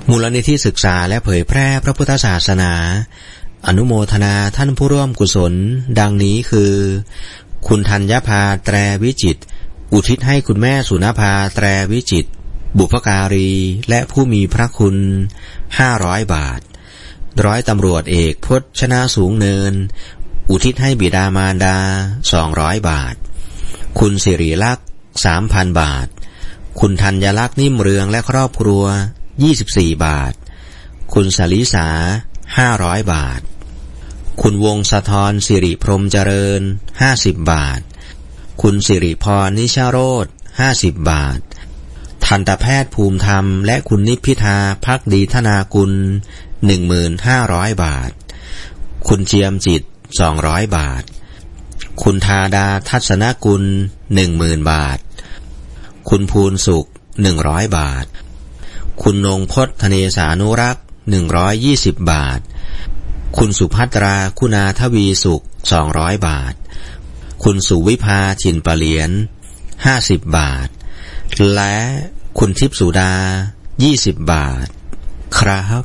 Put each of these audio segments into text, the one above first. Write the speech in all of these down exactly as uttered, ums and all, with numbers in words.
มูลนิธิศึกษาและเผยแพร่พระพุทธศาสนาอนุโมทนาท่านผู้ร่วมกุศลดังนี้คือคุณธัญภาแตรวิจิตรอุทิศให้คุณแม่สุนภาแตรวิจิตรบุพการีและผู้มีพระคุณห้าร้อยบาทร้อยตำรวจเอกพจชนะสูงเนินอุทิศให้บิดามารดาสองร้อยบาทคุณสิริลักษณ์ สามพัน บาทคุณธัญลักษณ์นิ่มเรืองและครอบครัวยี่สิบสี่บาทคุณสลิสาห้าร้อยบาทคุณวงศธรสิริพรหมเจริญห้าสิบบาทคุณสิริพรนิชโรธห้าสิบบาททันตแพทย์ภูมิธรรมและคุณนิพพิทาภักดีธนากุลหนึ่งหมื่นห้าร้อยบาทคุณเจียมจิตสองร้อยบาทคุณธาดาทัศนกุลหนึ่งหมื่นบาทคุณภูลสุขหนึ่งร้อยบาทคุณนงพจน์ธเนสานุรักษ์หนึ่งร้อยยี่สิบบาทคุณสุภัตราคุณาทวีสุขสองร้อยบาทคุณสุวิภาชินปะเหลียนห้าสิบบาทและคุณทิพสุดายี่สิบบาทครับ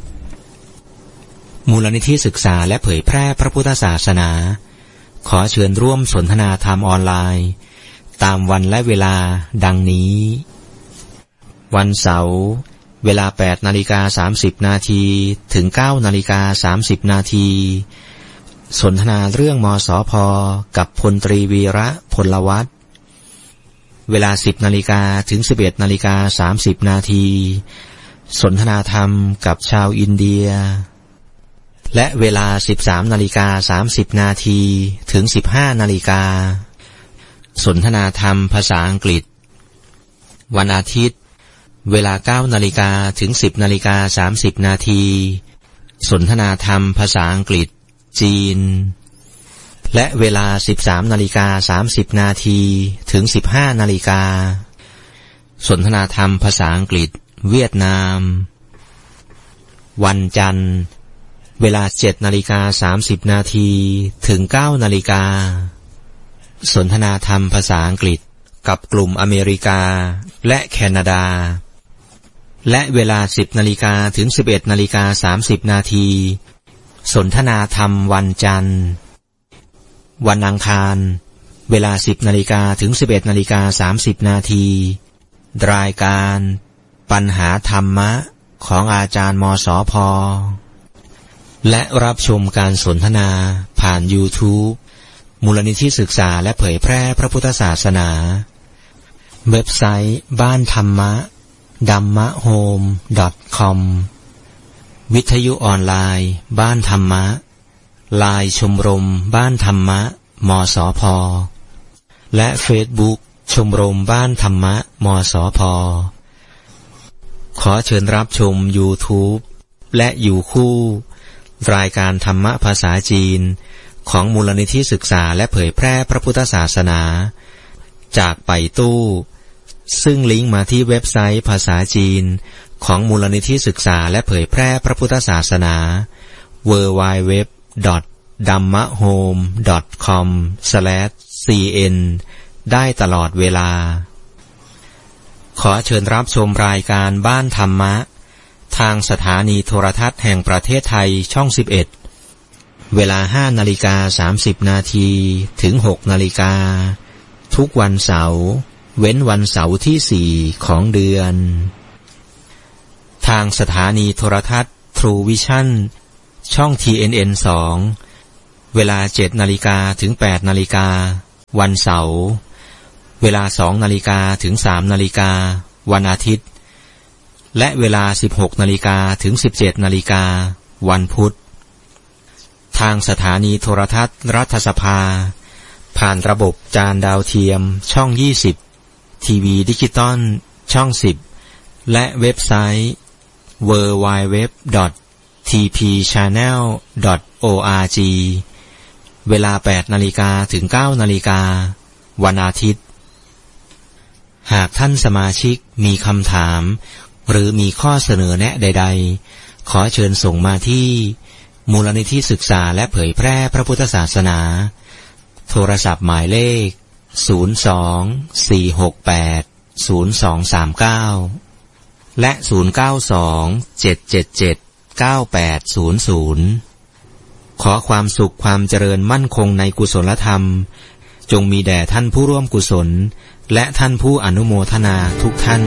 มูลนิธิศึกษาและเผยแพร่พระพุทธศาสนาขอเชิญร่วมสนทนาธรรมออนไลน์ตามวันและเวลาดังนี้วันเสาร์เวลา แปดนาฬิกาสามสิบนาที ถึง เก้านาฬิกาสามสิบนาทีสนทนาเรื่องมสพ.กับพลตรีวีระพลวัฒน์เวลา สิบนาฬิกาถึง สิบเอ็ดนาฬิกาสามสิบนาทีสนทนาธรรมกับชาวอินเดียและเวลา สิบสามนาฬิกาสามสิบนาทีถึง สิบห้านาฬิกาสนทนาธรรมภาษาอังกฤษวันอาทิตย์เวลา เก้านาฬิกาถึง สิบนาฬิกาสามสิบนาทีสนทนาธรรมภาษาอังกฤษจีนและเวลา สิบสามนาฬิกาสามสิบนาทีถึง สิบห้านาฬิกาสนทนาธรรมภาษาอังกฤษเวียดนามวันจันทร์เวลา เจ็ดนาฬิกาสามสิบนาทีถึง เก้านาฬิกาสนทนาธรรมภาษาอังกฤษกับกลุ่มอเมริกาและแคนาดาและเวลา สิบนาฬิกาถึง สิบเอ็ดนาฬิกาสามสิบนาทีสนทนาธรรมวันจันทร์วันอังคารเวลา สิบนาฬิกาถึง สิบเอ็ดนาฬิกาสามสิบนาทีรายการปัญหาธรรมะของอาจารย์มสพ.และรับชมการสนทนาผ่าน YouTube มูลนิธิศึกษาและเผยแพร่พระพุทธศาสนาเว็บไซต์บ้านธรรมะ ดัมมะโฮม ดอท คอม วิทยุออนไลน์บ้านธรรมะไลน์ชมรมบ้านธรรมะมสพ.และเฟซบุ๊กชมรมบ้านธรรมะมสพ.ขอเชิญรับชม YouTube และอยู่คู่รายการธรรมะภาษาจีนของมูลนิธิศึกษาและเผยแพร่พระพุทธศาสนาจากไปตู้ซึ่งลิงก์มาที่เว็บไซต์ภาษาจีนของมูลนิธิศึกษาและเผยแพร่พระพุทธศาสนา ดับเบิลยู ดับเบิลยู ดับเบิลยู ดอท ดัมมะโฮม ดอท คอม สแลช ซี เอ็น ได้ตลอดเวลาขอเชิญรับชมรายการบ้านธรรมะทางสถานีโทรทัศน์แห่งประเทศไทยช่องสิบเอ็ดเวลา ห้านาฬิกาสามสิบนาทีถึง หกนาฬิกาทุกวันเสาร์เว้นวันเสาร์ที่สี่ของเดือนทางสถานีโทรทัศน์ True Vision ช่อง ที เอ็น เอ็น สอง เวลา เจ็ดนาฬิกาถึง แปดนาฬิกาวันเสาร์เวลา สองนาฬิกาถึง สามนาฬิกาวันอาทิตย์และเวลา สิบหกนาฬิกาถึง สิบเจ็ดนาฬิกาวันพุธทางสถานีโทรทัศน์รัฐสภาผ่านระบบจานดาวเทียมช่องยี่สิบทีวีดิจิตอลช่องสิบและเว็บไซต์ ดับเบิลยู ดับเบิลยู ดับเบิลยู ดอท ที พี ชาแนล ดอท โอ อาร์ จี เวลา แปดนาฬิกาถึง เก้านาฬิกาวันอาทิตย์หากท่านสมาชิกมีคำถามหรือมีข้อเสนอแนะใดๆขอเชิญส่งมาที่มูลนิธิศึกษาและเผยแพร่พระพุทธศาสนาโทรศัพท์หมายเลขศูนย์ สอง สี่ หก แปด ศูนย์ สอง สาม เก้าและ ศูนย์ เก้า สอง เจ็ด เจ็ด เจ็ด เก้า แปด ศูนย์ ศูนย์ ขอความสุขความเจริญมั่นคงในกุศลธรรมจงมีแด่ท่านผู้ร่วมกุศลและท่านผู้อนุโมทนาทุกท่าน